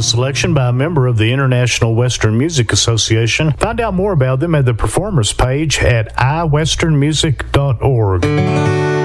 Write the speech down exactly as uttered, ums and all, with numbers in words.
a selection by a member of the International Western Music Association. Find out more about them at the performers page at i western music dot org.